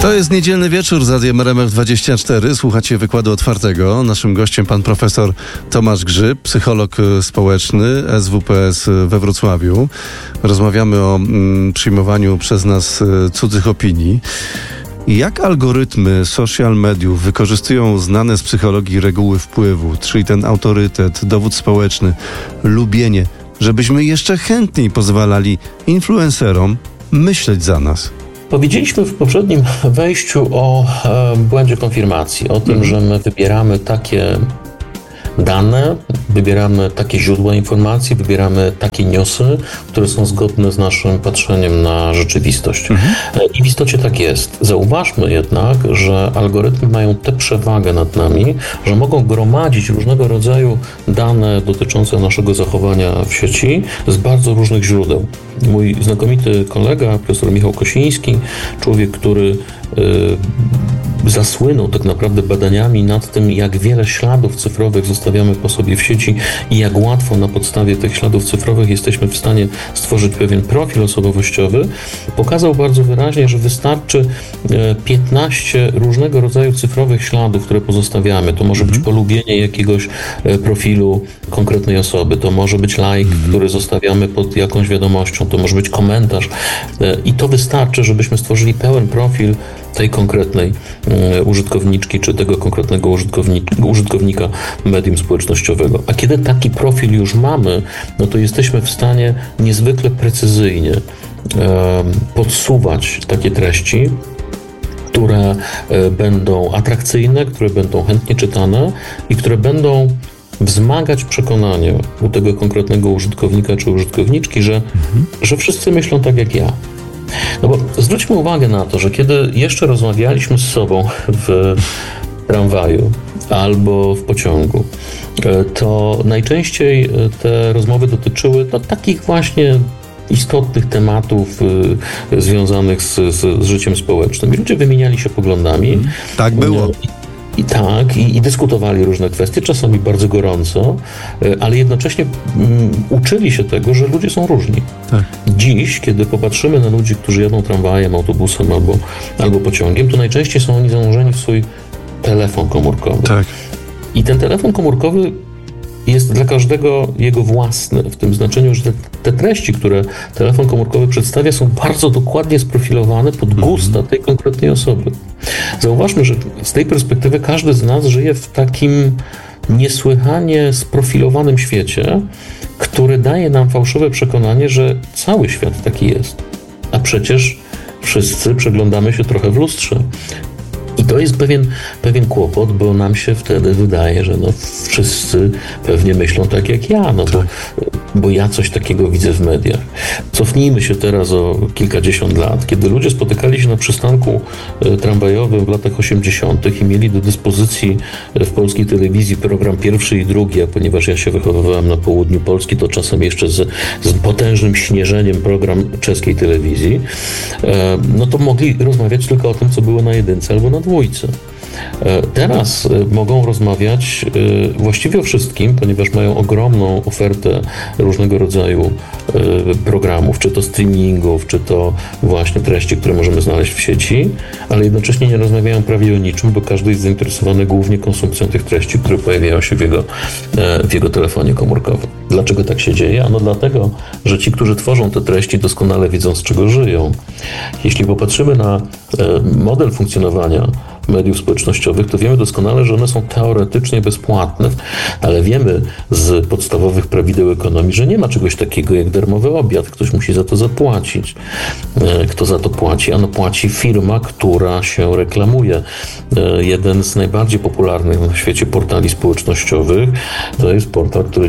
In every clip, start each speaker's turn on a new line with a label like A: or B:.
A: To jest niedzielny wieczór z Radiem RMF24. Słuchacie Wykładu Otwartego. Naszym gościem pan profesor Tomasz Grzyb, psycholog społeczny SWPS we Wrocławiu. Rozmawiamy o przyjmowaniu przez nas cudzych opinii. Jak algorytmy social mediów wykorzystują znane z psychologii reguły wpływu, czyli ten autorytet, dowód społeczny, lubienie, żebyśmy jeszcze chętniej pozwalali influencerom myśleć za nas?
B: Powiedzieliśmy w poprzednim wejściu o błędzie konfirmacji, o tym, że my wybieramy takie dane, wybieramy takie źródła informacji, wybieramy takie newsy, które są zgodne z naszym patrzeniem na rzeczywistość. I w istocie tak jest. Zauważmy jednak, że algorytmy mają tę przewagę nad nami, że mogą gromadzić różnego rodzaju dane dotyczące naszego zachowania w sieci z bardzo różnych źródeł. Mój znakomity kolega, profesor Michał Kosiński, człowiek, który zasłynął tak naprawdę badaniami nad tym, jak wiele śladów cyfrowych zostawiamy po sobie w sieci i jak łatwo na podstawie tych śladów cyfrowych jesteśmy w stanie stworzyć pewien profil osobowościowy, pokazał bardzo wyraźnie, że wystarczy 15 różnego rodzaju cyfrowych śladów, które pozostawiamy. To może być polubienie jakiegoś profilu konkretnej osoby, to może być like, który zostawiamy pod jakąś wiadomością, to może być komentarz i to wystarczy, żebyśmy stworzyli pełen profil tej konkretnej użytkowniczki czy tego konkretnego użytkownika medium społecznościowego. A kiedy taki profil już mamy, no to jesteśmy w stanie niezwykle precyzyjnie podsuwać takie treści, które będą atrakcyjne, które będą chętnie czytane i które będą wzmagać przekonanie u tego konkretnego użytkownika czy użytkowniczki, że wszyscy myślą tak jak ja. No bo zwróćmy uwagę na to, że kiedy jeszcze rozmawialiśmy z sobą w tramwaju albo w pociągu, to najczęściej te rozmowy dotyczyły takich właśnie istotnych tematów związanych z życiem społecznym. I ludzie wymieniali się poglądami.
A: Tak było.
B: I dyskutowali różne kwestie, czasami bardzo gorąco, ale jednocześnie uczyli się tego, że ludzie są różni. Tak. Dziś, kiedy popatrzymy na ludzi, którzy jadą tramwajem, autobusem albo pociągiem, to najczęściej są oni zanurzeni w swój telefon komórkowy. Tak. I ten telefon komórkowy jest dla każdego jego własny, w tym znaczeniu, że te treści, które telefon komórkowy przedstawia, są bardzo dokładnie sprofilowane pod gusta tej konkretnej osoby. Zauważmy, że z tej perspektywy każdy z nas żyje w takim niesłychanie sprofilowanym świecie, który daje nam fałszywe przekonanie, że cały świat taki jest. A przecież wszyscy przeglądamy się trochę w lustrze. I to jest pewien kłopot, bo nam się wtedy wydaje, że wszyscy pewnie myślą tak jak ja, bo ja coś takiego widzę w mediach. Cofnijmy się teraz o kilkadziesiąt lat, kiedy ludzie spotykali się na przystanku tramwajowym w latach 80. i mieli do dyspozycji w polskiej telewizji program pierwszy i drugi, a ponieważ ja się wychowywałem na południu Polski, to czasem jeszcze z potężnym śnieżeniem program czeskiej telewizji, no to mogli rozmawiać tylko o tym, co było na jedynce albo na dwójce. Teraz mogą rozmawiać właściwie o wszystkim, ponieważ mają ogromną ofertę różnego rodzaju programów, czy to streamingów, czy to właśnie treści, które możemy znaleźć w sieci, ale jednocześnie nie rozmawiają prawie o niczym, bo każdy jest zainteresowany głównie konsumpcją tych treści, które pojawiają się w jego telefonie komórkowym. Dlaczego tak się dzieje? Ano dlatego, że ci, którzy tworzą te treści, doskonale wiedzą, z czego żyją. Jeśli popatrzymy na model funkcjonowania mediów społecznościowych, to wiemy doskonale, że one są teoretycznie bezpłatne, ale wiemy z podstawowych prawideł ekonomii, że nie ma czegoś takiego jak darmowy obiad. Ktoś musi za to zapłacić. Kto za to płaci? Ano płaci firma, która się reklamuje. Jeden z najbardziej popularnych na świecie portali społecznościowych to jest portal, który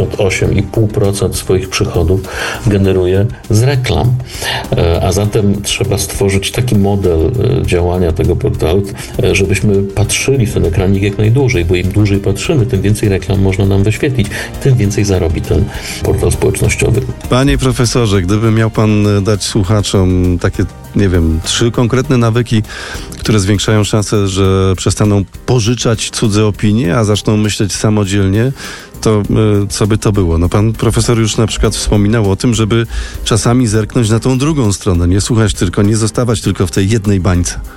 B: 98,5% swoich przychodów generuje z reklam. A zatem trzeba stworzyć taki model działania tego portalu, żebyśmy patrzyli w ten ekranik jak najdłużej, bo im dłużej patrzymy, tym więcej reklam można nam wyświetlić, tym więcej zarobi ten portal społecznościowy.
A: Panie profesorze, gdyby miał pan dać słuchaczom takie, 3 konkretne nawyki, które zwiększają szansę, że przestaną pożyczać cudze opinie, a zaczną myśleć samodzielnie, to co by to było? No pan profesor już na przykład wspominał o tym, żeby czasami zerknąć na tą drugą stronę, nie słuchać tylko, nie zostawać tylko w tej jednej bańce.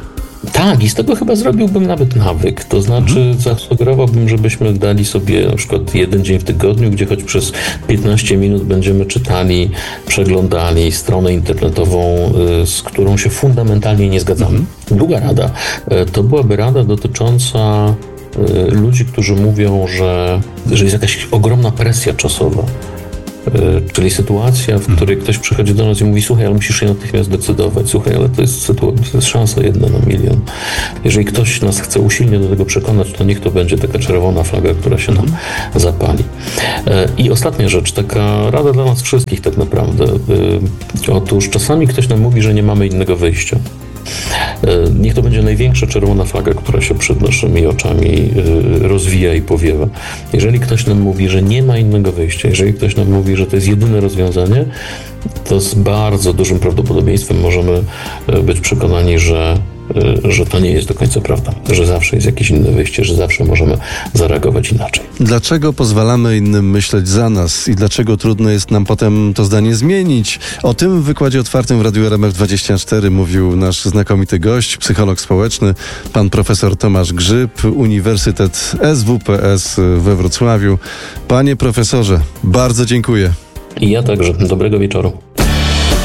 B: Tak, i z tego chyba zrobiłbym nawet nawyk. To znaczy zasugerowałbym, żebyśmy dali sobie na przykład jeden dzień w tygodniu, gdzie choć przez 15 minut będziemy czytali, przeglądali stronę internetową, z którą się fundamentalnie nie zgadzamy. Druga rada to byłaby rada dotycząca ludzi, którzy mówią, że jest jakaś ogromna presja czasowa. Czyli sytuacja, w której ktoś przychodzi do nas i mówi: słuchaj, ale musisz się natychmiast decydować. Słuchaj, ale to jest szansa 1 na milion. Jeżeli ktoś nas chce usilnie do tego przekonać, to niech to będzie taka czerwona flaga, która się nam zapali. I ostatnia rzecz, taka rada dla nas wszystkich tak naprawdę. Otóż czasami ktoś nam mówi, że nie mamy innego wyjścia. Niech to będzie największa czerwona flaga, która się przed naszymi oczami rozwija i powiewa. Jeżeli ktoś nam mówi, że nie ma innego wyjścia, jeżeli ktoś nam mówi, że to jest jedyne rozwiązanie, to z bardzo dużym prawdopodobieństwem możemy być przekonani, że to nie jest do końca prawda, że zawsze jest jakieś inne wyjście, że zawsze możemy zareagować inaczej.
A: Dlaczego pozwalamy innym myśleć za nas i dlaczego trudno jest nam potem to zdanie zmienić? O tym w wykładzie otwartym w Radiu RMF24 mówił nasz znakomity gość, psycholog społeczny, pan profesor Tomasz Grzyb, Uniwersytet SWPS we Wrocławiu. Panie profesorze, bardzo dziękuję.
B: I ja także. Dobrego wieczoru.